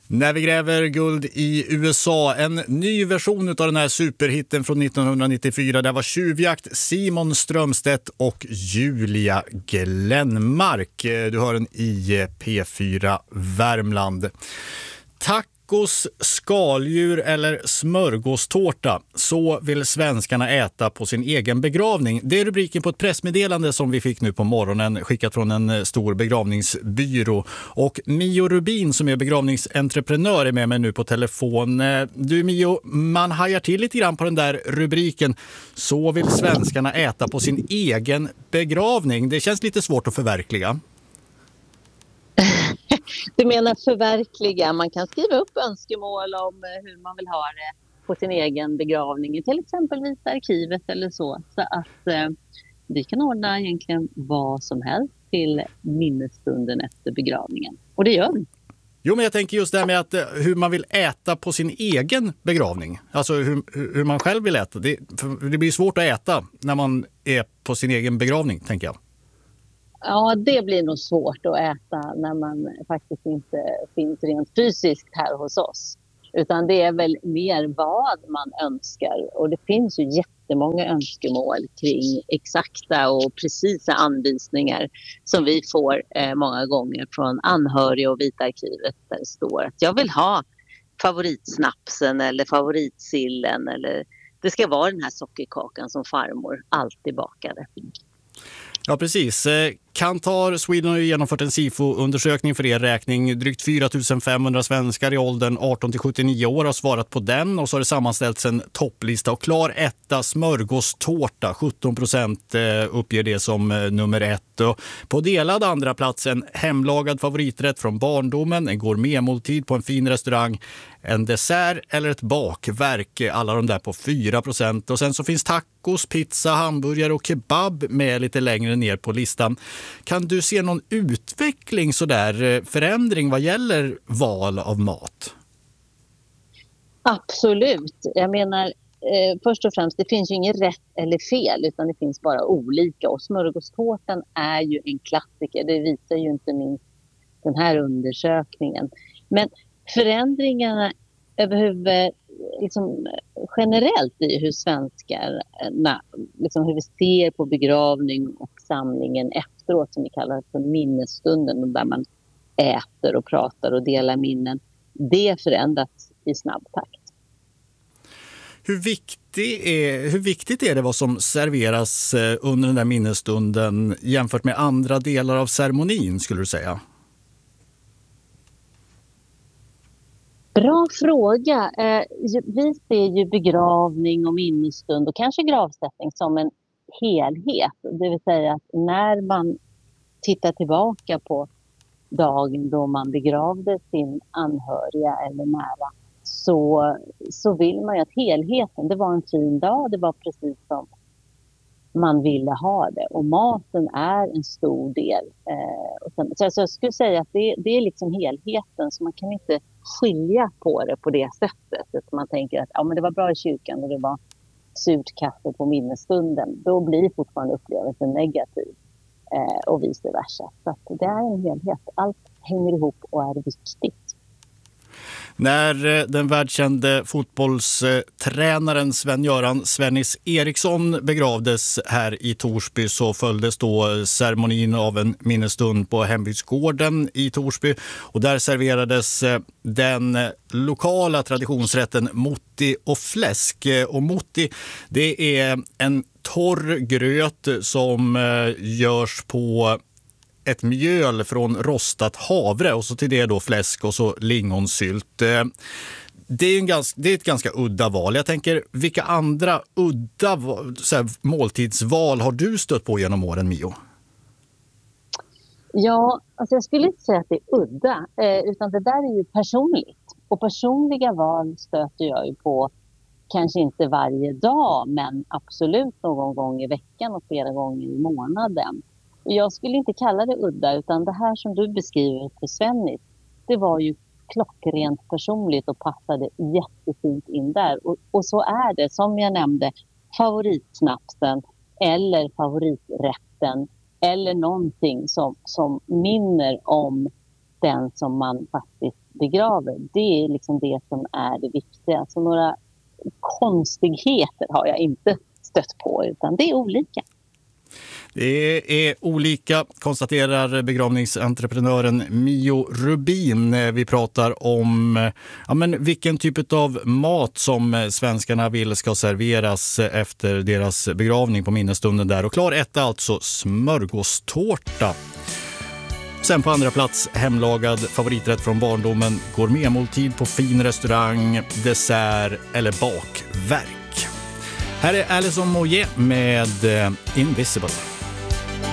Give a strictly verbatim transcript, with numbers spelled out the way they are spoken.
När vi gräver guld i U S A, en ny version av den här superhitten från nittonhundranittiofyra. Det var Tjuvjakt, Simon Strömstedt och Julia Glenmark. Du hör den i P fyra Värmland. Tacos, skaldjur eller smörgåstårta, så vill svenskarna äta på sin egen begravning. Det är rubriken på ett pressmeddelande som vi fick nu på morgonen, skickat från en stor begravningsbyrå. Och Mio Rubin som är begravningsentreprenör är med mig nu på telefon. Du Mio, man hajar till lite grann på den där rubriken. Så vill svenskarna äta på sin egen begravning. Det känns lite svårt att förverkliga. Du menar förverkliga? Man kan skriva upp önskemål om hur man vill ha det på sin egen begravning, till exempelvis arkivet eller så. Så att eh, vi kan ordna egentligen vad som helst till minnesstunden efter begravningen. Och det gör vi. Jo, men jag tänker just det här med att, hur man vill äta på sin egen begravning. Alltså hur, hur man själv vill äta. Det, det blir svårt att äta när man är på sin egen begravning, tänker jag. Ja, det blir nog svårt att äta när man faktiskt inte finns rent fysiskt här hos oss. Utan det är väl mer vad man önskar. Och det finns ju jättemånga önskemål kring exakta och precisa anvisningar som vi får eh, många gånger från anhöriga och Vita arkivet, där det står att jag vill ha favoritsnapsen eller favoritsillen, eller det ska vara den här sockerkakan som farmor alltid bakade. Ja, precis. Kantar Sweden har ju genomfört en SIFO-undersökning för er räkning. Drygt fyra tusen femhundra svenskar i åldern arton till sjuttionio år har svarat på den. Och så har det sammanställts en topplista. Och klar etta, smörgåstårta. sjutton procent uppger det som nummer ett. Och på delad andra plats en hemlagad favoriträtt från barndomen. En gourmetmåltid på en fin restaurang. En dessert eller ett bakverk. Alla de där på fyra procent. Och sen så finns tacos, pizza, hamburgare och kebab med lite längre ner på listan. Kan du se någon utveckling, så där förändring vad gäller val av mat? Absolut. Jag menar, eh, först och främst, det finns ju inget rätt eller fel, utan det finns bara olika. Och smörgåstårtan är ju en klassiker. Det visar ju inte minst den här undersökningen. Men förändringarna överhuvud, liksom, generellt i hur svenskarna, liksom hur vi ser på begravning och samlingen efteråt, som vi kallar det för minnesstunden, där man äter och pratar och delar minnen, det förändras i snabb takt. Hur viktigt är, hur viktigt är det vad som serveras under den där minnesstunden jämfört med andra delar av ceremonin, skulle du säga? Bra fråga. Eh, vi ser ju begravning och minnesstund och kanske gravsättning som en helhet. Det vill säga att när man tittar tillbaka på dagen då man begravde sin anhöriga eller nära, så, så vill man ju att helheten, det var en fin dag, det var precis som man ville ha det. Och maten är en stor del. Eh, och sen, så alltså jag skulle säga att det, det är liksom helheten, så man kan inte skilja på det på det sättet. Att man tänker att ja, men det var bra i kyrkan och det var surt kaffe på minnesstunden. Då blir fortfarande upplevelsen negativ. Eh, och vice versa. Så att det är en helhet. Allt hänger ihop och är viktigt. När den världskände fotbollstränaren Sven-Göran Svennis Eriksson begravdes här i Torsby, så följdes då ceremonin av en minnesstund på hembygdsgården i Torsby. Och där serverades den lokala traditionsrätten motti och fläsk. Och motti, det är en torr gröt som görs på ett mjöl från rostat havre, och så till det då fläsk och så lingonsylt. Det är, en ganska, det är ett ganska udda val. Jag tänker, vilka andra udda så här, måltidsval har du stött på genom åren, Mio? Ja, alltså jag skulle inte säga att det är udda, eh, utan det där är ju personligt. Och personliga val stöter jag ju på, kanske inte varje dag, men absolut någon gång i veckan och flera gånger i månaden. Jag skulle inte kalla det udda, utan det här som du beskriver för Svennis, det var ju klockrent personligt och passade jättefint in där. Och, och så är det, som jag nämnde, favoritsnapsen eller favoriträtten eller någonting som, som minner om den som man faktiskt begraver. Det är liksom det som är det viktiga. Så några konstigheter har jag inte stött på, utan det är olika. Det är olika, konstaterar begravningsentreprenören Mio Rubin. Vi pratar om ja, men vilken typ av mat som svenskarna vill ska serveras efter deras begravning på minnesstunden där. Och klar ett är alltså smörgåstårta. Sen på andra plats hemlagad favoriträtt från barndomen, gourmetmåltid på fin restaurang, dessert eller bakverk. Här är Alison Moyet med Invisible.